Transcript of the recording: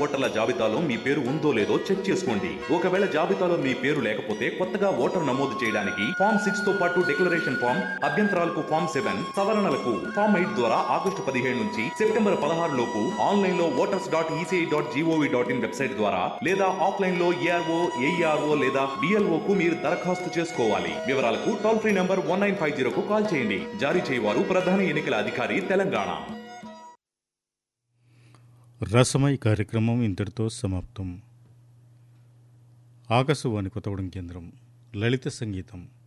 ఓటర్ల జాబితాలో మీ పేరు ఉందో లేదో చెక్ చేసుకోండి. ఒకవేళ జాబితాలో మీ పేరు లేకపోతే కొత్తగా ఓటర్ నమోదు చేయడానికి ఫామ్ 6 తో పాటు డిక్లరేషన్ ఫామ్, అభ్యంతరాలకు ఫామ్ 7, సవరణలకు ఫామ్ 8 ద్వారా ఆగస్టు 17 నుంచి సెప్టెంబర్ 16 లోపు ఆన్లైన్ లో ఓటర్స్.ఈసీఐ.జీఓవి.ఇన్ వెబ్సైట్ ద్వారా లేదా ఆఫ్లైన్ లో ఏఆర్ఓ, ఏఈఆర్ఓ లేదా బిఎల్ఓ కు మీరు దరఖాస్తు చేసుకోవాలి. వివరాలకు టోల్ ఫ్రీ నంబర్ 1950 కు కాల్ చేయండి. జారీ చేయవారు ప్రధాన ఎన్నికల అధికారి, తెలంగాణ. రసమై కార్యక్రమం ఇంతటితో సమాప్తం. ఆకాశవాణి కొత్తగూడెం కేంద్రం లలిత సంగీతం